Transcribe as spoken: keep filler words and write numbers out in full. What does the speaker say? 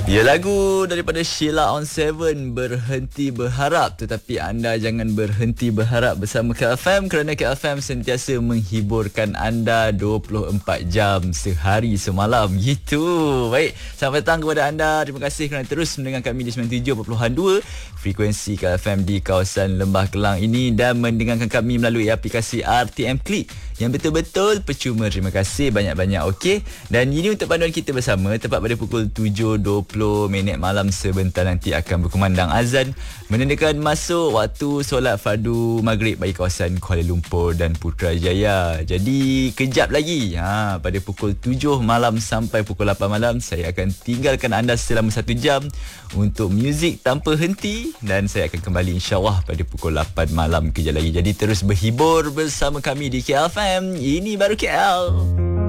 Ya, lagu daripada Sheila on Seven, Berhenti Berharap. Tetapi anda jangan berhenti berharap bersama K F M, kerana K F M sentiasa menghiburkan anda dua puluh empat jam sehari semalam. Gitu. Baik, selamat datang kepada anda. Terima kasih kerana terus mendengar kami di sembilan puluh tujuh perpuluhan dua frekuensi K F M di kawasan Lembah Kelang ini, dan mendengarkan kami melalui aplikasi R T M Click yang betul-betul percuma. Terima kasih banyak-banyak. Okey, dan ini untuk panduan kita bersama. Tepat pada pukul tujuh dua puluh minit malam sebentar nanti akan berkumandang azan, menandakan masuk waktu solat fardu maghrib bagi kawasan Kuala Lumpur dan Putrajaya. Jadi kejap lagi, ha, pada pukul tujuh malam sampai pukul lapan malam, saya akan tinggalkan anda selama satu jam untuk muzik tanpa henti, dan saya akan kembali insyaAllah pada pukul lapan malam kejap lagi. Jadi terus berhibur bersama kami di K L F M. Ini baru K L.